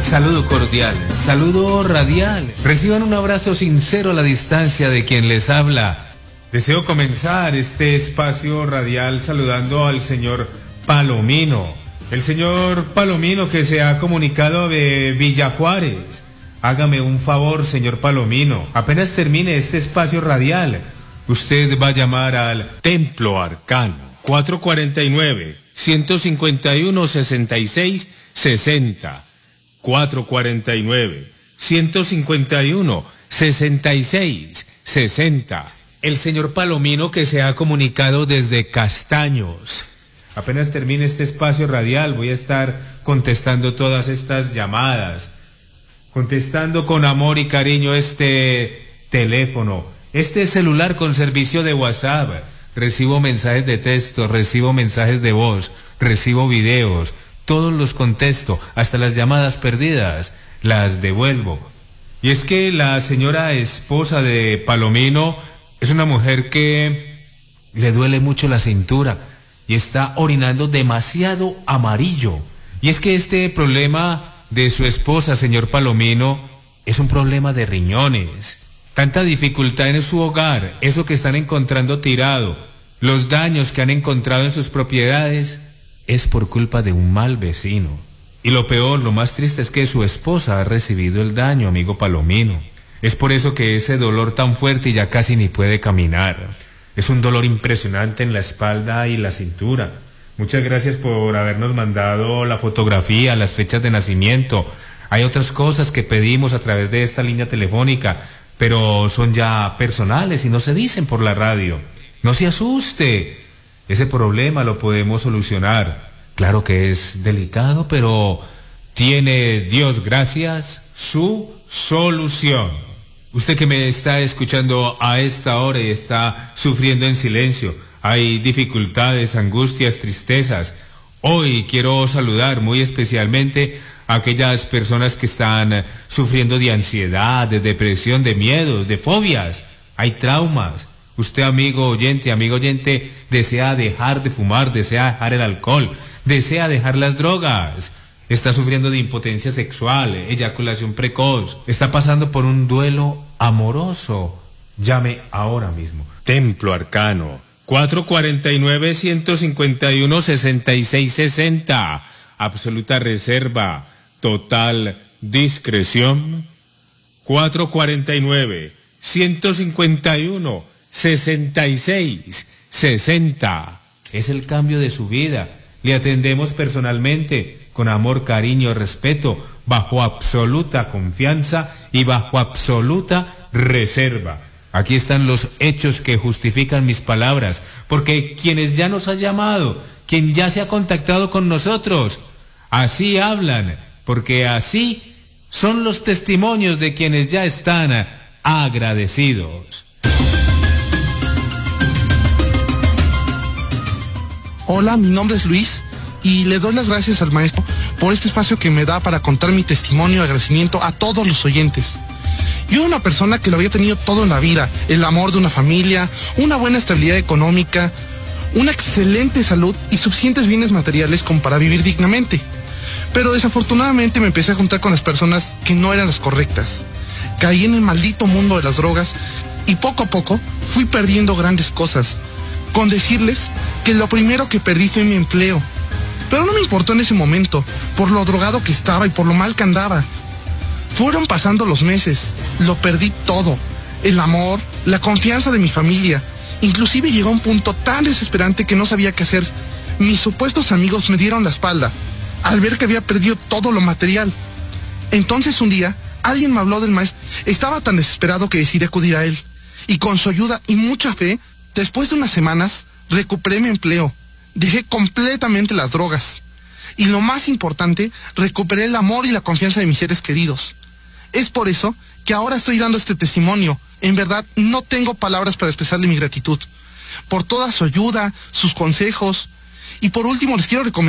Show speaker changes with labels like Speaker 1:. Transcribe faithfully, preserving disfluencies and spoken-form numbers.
Speaker 1: Saludo cordial, saludo radial. Reciban un abrazo sincero a la distancia de quien les habla. Deseo comenzar este espacio radial saludando al señor Palomino. El señor Palomino que se ha comunicado de Villa Juárez. Hágame un favor, señor Palomino. Apenas termine este espacio radial, usted va a llamar al Templo Arcano. cuatro cuatro nueve, uno cinco uno, seis seis seis cero. cuatro cuatro nueve, uno cinco uno, seis seis seis cero. El señor Palomino que se ha comunicado desde Castaños. Apenas termine este espacio radial, voy a estar contestando todas estas llamadas, contestando con amor y cariño este teléfono, este celular con servicio de WhatsApp. Recibo mensajes de texto, recibo mensajes de voz, recibo videos, todos los contesto, hasta las llamadas perdidas, las devuelvo. Y es que la señora esposa de Palomino es una mujer que le duele mucho la cintura y está orinando demasiado amarillo. Y es que este problema de su esposa, señor Palomino, es un problema de riñones. Tanta dificultad en su hogar, eso que están encontrando tirado, los daños que han encontrado en sus propiedades, es por culpa de un mal vecino. Y lo peor, lo más triste es que su esposa ha recibido el daño, amigo Palomino. Es por eso que ese dolor tan fuerte y ya casi ni puede caminar. Es un dolor impresionante en la espalda y la cintura. Muchas gracias por habernos mandado la fotografía, las fechas de nacimiento. Hay otras cosas que pedimos a través de esta línea telefónica, pero son ya personales y no se dicen por la radio. No se asuste, ese problema lo podemos solucionar. Claro que es delicado, pero tiene, Dios gracias, su solución. Usted que me está escuchando a esta hora y está sufriendo en silencio, hay dificultades, angustias, tristezas. Hoy quiero saludar muy especialmente a aquellas personas que están sufriendo de ansiedad, de depresión, de miedo, de fobias. Hay traumas. Usted, amigo oyente, amigo oyente, desea dejar de fumar, desea dejar el alcohol, desea dejar las drogas. Está sufriendo de impotencia sexual, eyaculación precoz, está pasando por un duelo amoroso. Llame ahora mismo. Templo Arcano, cuatro cuatro nueve, uno cinco uno, seis seis seis cero. Absoluta reserva, total discreción. cuatro cuatro nueve, uno cinco uno, seis seis seis cero. Es el cambio de su vida. Le atendemos personalmente, con amor, cariño, respeto, bajo absoluta confianza y bajo absoluta reserva. Aquí están los hechos que justifican mis palabras, porque quienes ya nos han llamado, quien ya se ha contactado con nosotros, así hablan, porque así son los testimonios de quienes ya están agradecidos.
Speaker 2: Hola, mi nombre es Luis y le doy las gracias al maestro por este espacio que me da para contar mi testimonio y agradecimiento a todos los oyentes. Yo era una persona que lo había tenido todo en la vida, el amor de una familia, una buena estabilidad económica, una excelente salud y suficientes bienes materiales como para vivir dignamente. Pero desafortunadamente me empecé a juntar con las personas que no eran las correctas. Caí en el maldito mundo de las drogas y poco a poco fui perdiendo grandes cosas. Con decirles que lo primero que perdí fue mi empleo. Pero no me importó en ese momento, por lo drogado que estaba y por lo mal que andaba. Fueron pasando los meses, lo perdí todo. El amor, la confianza de mi familia. Inclusive llegó a un punto tan desesperante que no sabía qué hacer. Mis supuestos amigos me dieron la espalda, al ver que había perdido todo lo material. Entonces un día, alguien me habló del maestro. Estaba tan desesperado que decidí acudir a él. Y con su ayuda y mucha fe, después de unas semanas, recuperé mi empleo. Dejé completamente las drogas. Y lo más importante, recuperé el amor y la confianza de mis seres queridos. Es por eso que ahora estoy dando este testimonio. En verdad, no tengo palabras para expresarle mi gratitud por toda su ayuda, sus consejos. Y por último, les quiero recomendar